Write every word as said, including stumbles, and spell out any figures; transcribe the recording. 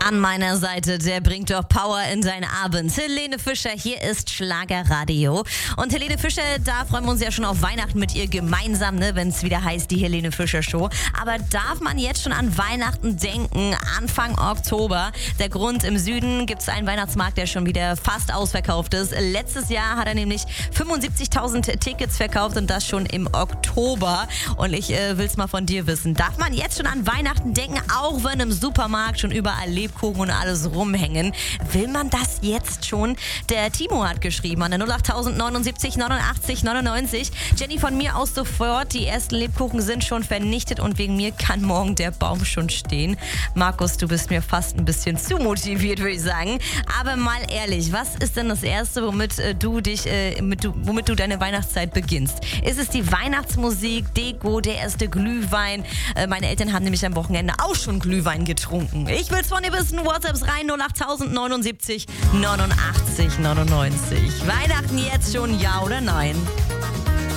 An meiner Seite, der bringt doch Power in deinen Abend. Helene Fischer, hier ist Schlagerradio. Und Helene Fischer, da freuen wir uns ja schon auf Weihnachten mit ihr gemeinsam, ne, wenn es wieder heißt, die Helene Fischer Show. Aber darf man jetzt schon an Weihnachten denken, Anfang Oktober? Der Grund, im Süden gibt es einen Weihnachtsmarkt, der schon wieder fast ausverkauft ist. Letztes Jahr hat er nämlich fünfundsiebzigtausend Tickets verkauft und das schon im Oktober. Und ich äh, will es mal von dir wissen. Darf man jetzt schon an Weihnachten denken, auch wenn im Supermarkt schon überall Lebkuchen und alles rumhängen? Will man das jetzt schon? Der Timo hat geschrieben an der null acht neunundsiebzig neunundachtzig neunundneunzig. Jenny, von mir aus sofort. Die ersten Lebkuchen sind schon vernichtet und wegen mir kann morgen der Baum schon stehen. Markus, du bist mir fast ein bisschen zu motiviert, würde ich sagen. Aber mal ehrlich, was ist denn das Erste, womit äh, du dich, äh, mit du, womit du deine Weihnachtszeit beginnst? Ist es die Weihnachtsmusik, Deko, der erste Glühwein? Äh, meine Eltern haben nämlich am Wochenende auch schon Glühwein getrunken. Ich will's von dir wissen. WhatsApps rein, null acht neunundsiebzig neunundachtzig neunundneunzig. Weihnachten jetzt schon, ja oder nein?